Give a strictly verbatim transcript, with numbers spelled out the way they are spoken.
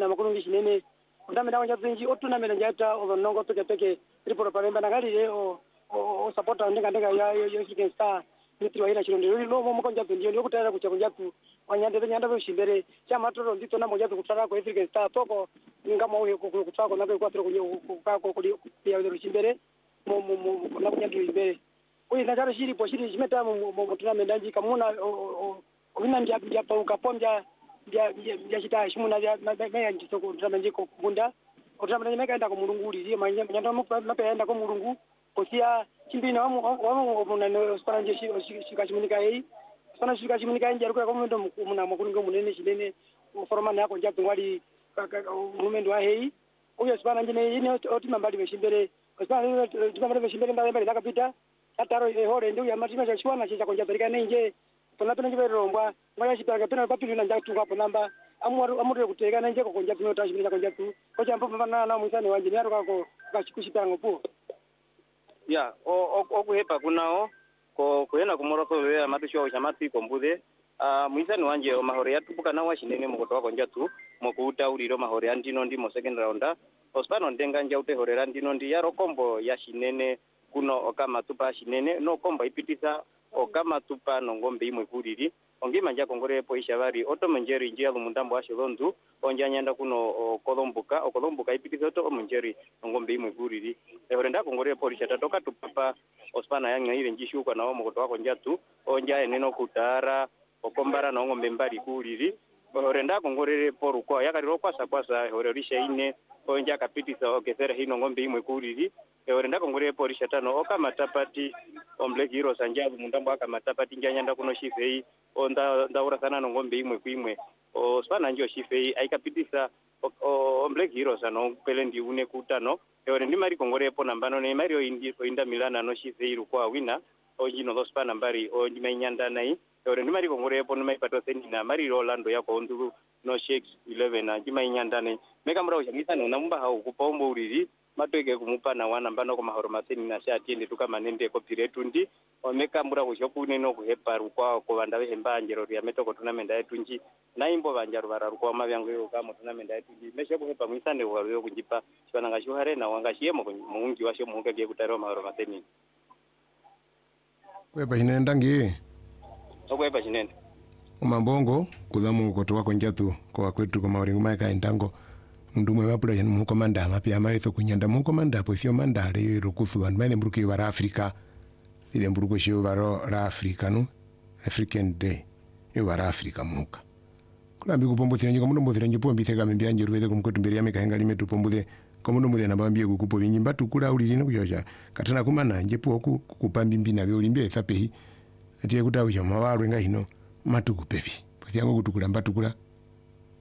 na makulungi shinene ndamenda kwanja zinji otunamenda njata olonongo peke peke riporo paremba nagalire o o supporta ndinga ndinga ya yo African Star mitiro ila chirondo lo mo kwanja zinji yo kutara kucha kwanja tu wanyande nyanda boshimbere chama toro ndito na moja kutara ko African Star poko ngama uye kutara ko nabe kwatro ko ko ko ya yo chimbere mo mo na kwanja imbere uyi na jaro shiri po shiri jimeta mo mo tunamenda nji kamuna o wina nja nja pa ukapomja nja nja chita shimuna ya meya njisoko tunamenda ko kunda otamenya meka enda ko mulunguli zi manya nyanda mo mape enda ko mulungu kosia chimbina wamu wamu munano sparanje shika chimunika hei sana shika chimunika nje ko komendo muna makulungu munene chinene foromana yako nja tungwali rumendo wa hei uyo sparanje ne ine otima mbali beshimbere kosana tumambale beshimbere mbali mbali nakapita ataro hore ndio ya matima cha shwana cha konja perika nje tunapenda nje rombwa ngoya shipaka pena papilu na njatu hapo namba amuru amuru kuteka nje ko konja pino tashi konja tu ko champo pana na musane wanje nyaro kako kashikushipanga ngopo ya o o kuhepa kunao ko kuena kumoroko we amatisho chamati kombude a musane wanje o mahore yatupuka na washinene mukoto wako njatu mokuuta uriro mahore andino ndi mo second rounda ospano ndenga njaute horera ndino ndi yaro kombo ya shinene kuno okama tupa shinene no komba ipitisa okama tupa nongombe imwe kuriri ongima nja kongore po ishavari oto menjeri njia lumundambo ashilondu onja nyanda kuno kolombuka okolombuka ipitisa oto menjeri nongombe imwe kuriri ehorenda kongore po lishata toka tupapa ospana yanga ile njishuka na omo kotwako njatu onja eneno kutara okombara na ngombe mbali kuriri ehorenda kongore po rukwa yakariro kwasa kwasa ehorerisha ine onja kapitisa okesere hino ngombe imwe kuriri eorenda kongore porisha tano okama tapati on Black Heroes anjabu mundambo akama tapati njanyanda kuno shifei onda ndaura sana no ngombe imwe kuimwe o spana njo shifei aikapitisa on Black Heroes ano pelendi une kutano eorendi mari kongore po nambano ne mari o indi o inda milana no shifei rukwa wina o jino do spana mbari o ndimanyanda nai eorendi mari kongore po no mai pato senina mari Rolando yako onduru no Shakes eleven na ndimanyanda nai meka mura ushamisa no namba hau kupombo uriri matweke kumupana wana mbano kwa mahoro masini na sha tiende tuka manende ko piretundi omeka mbura kushokune no kuheparu kwa ko vandawe hemba njero ya metoko tunamenda yetunji naimbo vanjaru vararu kwa mavyangu yo kama tunamenda yetunji meshe kuhepa mwisane wawe kunjipa shwana ngashuhare na wangashiemo muungi washo muunga bye kutaro mahoro masini kwepa hinenda ngi okwepa hinenda umambongo kudhamu koto wako njatu kwa kwetu kwa mauringu maika indango ndumwe wapula janu mukomanda mapya maitho kunyanda mukomanda posio mandale rokufu van mele mburuki wa Afrika ile mburuko shio baro la Afrika no African Day e wa Afrika muka kulambi kupombo tiranji komuno mbotiranji pombi thega mbya nje ruwede kumkotu mbere yame kahenga limetu pombude komuno mbode na bambie kukupo binyimba tukula uli no kuyoja katana kumana nje po ku kupambi mbina byo limbye thapehi atiye kutawo ya mawaru nga hino matuku pepi potyango kutukula mbatukula